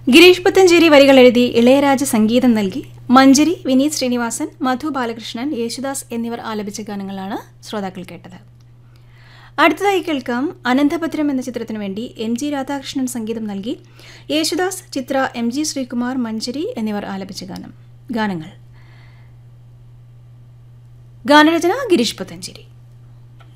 ഗിരീഷ് പുത്തഞ്ചേരി വരികൾ എഴുതി ഇളയരാജ സംഗീതം നൽകി മഞ്ജരി, വിനീത് ശ്രീനിവാസൻ, മധു ബാലകൃഷ്ണൻ, യേശുദാസ് എന്നിവർ ആലപിച്ച ഗാനങ്ങളാണ് ശ്രോതാക്കൾ കേട്ടത്. അടുത്തതായി കേൾക്കാം അനന്തഭദ്രം എന്ന ചിത്രത്തിനു വേണ്ടി MG രാധാകൃഷ്ണൻ സംഗീതം നൽകി യേശുദാസ്, ചിത്ര, MG ശ്രീകുമാർ, മഞ്ജരി എന്നിവർ ആലപിച്ച ഗാനങ്ങൾ. ഗാനരചന ഗിരീഷ് പുത്തഞ്ചേരി.